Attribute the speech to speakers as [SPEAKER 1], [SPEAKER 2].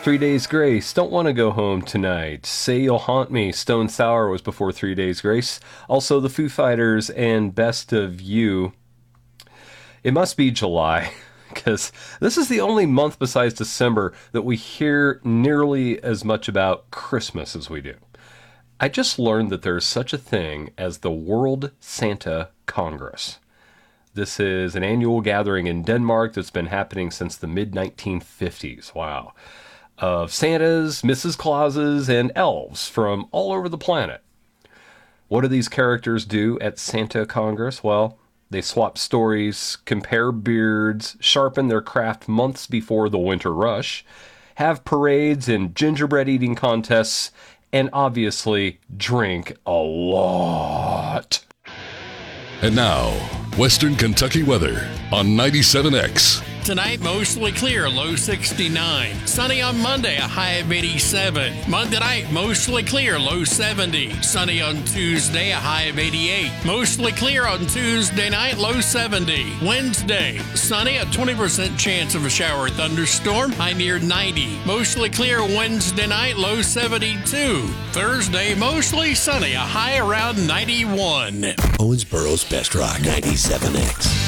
[SPEAKER 1] 3 Days Grace, Don't Want to Go Home Tonight, Say You'll Haunt Me, Stone Sour was before 3 Days Grace. Also the Foo Fighters and Best of You. It must be July, because this is the only month besides December that we hear nearly as much about Christmas as we do. I just learned that there's such a thing as the World Santa Congress. This is an annual gathering in Denmark that's been happening since the mid-1950s. Wow. Of Santas, Mrs. Clauses, and elves from all over the planet. What do these characters do at Santa Congress? Well, they swap stories, compare beards, sharpen their craft months before the winter rush, have parades and gingerbread eating contests, and obviously drink a lot.
[SPEAKER 2] And now, Western Kentucky weather on 97X.
[SPEAKER 3] Tonight, mostly clear, low 69. Sunny on Monday, a high of 87. Monday night, mostly clear, low 70. Sunny on Tuesday, a high of 88. Mostly clear on Tuesday night, low 70. Wednesday, sunny, a 20% chance of a shower or thunderstorm, high near 90. Mostly clear Wednesday night, low 72. Thursday, mostly sunny, a high around 91.
[SPEAKER 4] Owensboro's Best Rock, 97X.